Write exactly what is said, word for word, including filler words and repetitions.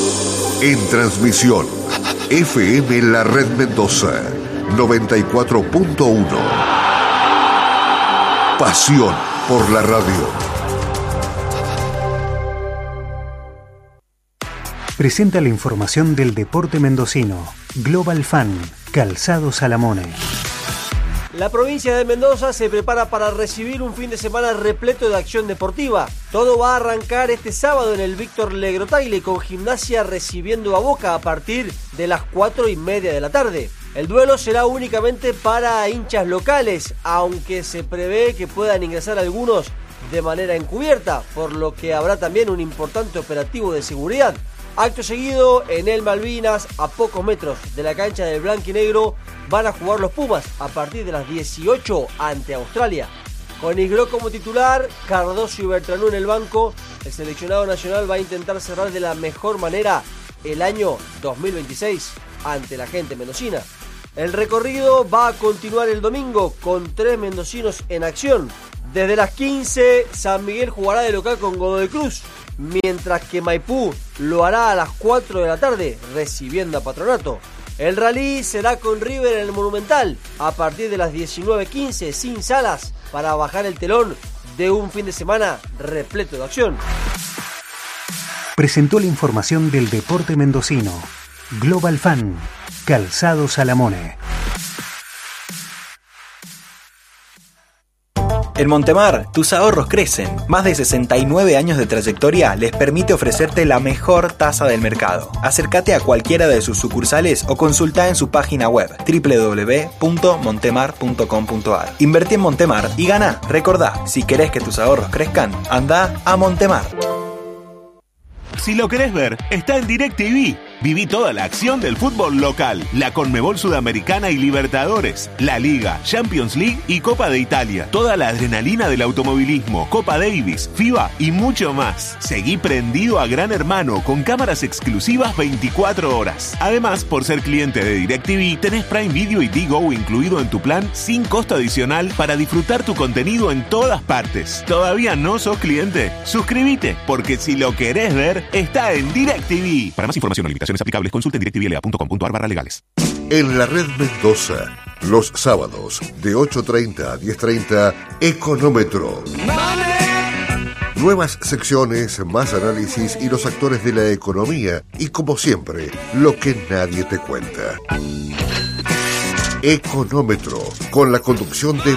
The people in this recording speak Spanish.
En transmisión, F M La Red Mendoza, noventa y cuatro punto uno. Pasión por la radio. Presenta la información del deporte mendocino. Global Fan, Calzado Salamone. La provincia de Mendoza se prepara para recibir un fin de semana repleto de acción deportiva. Todo va a arrancar este sábado en el Víctor Legrotaile, con Gimnasia recibiendo a Boca a partir de las cuatro y media de la tarde. El duelo será únicamente para hinchas locales, aunque se prevé que puedan ingresar algunos de manera encubierta, por lo que habrá también un importante operativo de seguridad. Acto seguido, en el Malvinas, a pocos metros de la cancha del Blanquinegro, van a jugar los Pumas a partir de las dieciocho ante Australia. Con Isgro como titular, Cardoso y Bertranú en el banco, el seleccionado nacional va a intentar cerrar de la mejor manera el año dos mil veintiséis ante la gente mendocina. El recorrido va a continuar el domingo con tres mendocinos en acción. Desde las quince, San Miguel jugará de local con Godoy Cruz, mientras que Maipú lo hará a las cuatro de la tarde, recibiendo a Patronato. El rally será con River en el Monumental, a partir de las diecinueve quince, sin Salas, para bajar el telón de un fin de semana repleto de acción. Presentó la información del deporte mendocino. Global Fan, Calzado Salamone. En Montemar, tus ahorros crecen. Más de sesenta y nueve años de trayectoria les permite ofrecerte la mejor tasa del mercado. Acércate a cualquiera de sus sucursales o consulta en su página web doble u doble u doble u punto montemar punto com punto a r. Invertí en Montemar y gana. Recordá, si querés que tus ahorros crezcan, anda a Montemar. Si lo querés ver, está en DirecTV. Viví toda la acción del fútbol local, la Conmebol Sudamericana y Libertadores, la Liga, Champions League y Copa de Italia. Toda la adrenalina del automovilismo, Copa Davis, FIBA y mucho más. Seguí prendido a Gran Hermano con cámaras exclusivas veinticuatro horas. Además, por ser cliente de DirecTV, tenés Prime Video y Digo incluido en tu plan sin costo adicional para disfrutar tu contenido en todas partes. ¿Todavía no sos cliente? Suscríbete, porque si lo querés ver, está en DirecTV. Para más información o limitaciones aplicables, consulte en directvla punto com punto a r barra legales. En la Red Mendoza, los sábados de ocho treinta a diez treinta, Económetro. Nuevas secciones, más análisis y los actores de la economía. Y como siempre, lo que nadie te cuenta. Económetro, con la conducción de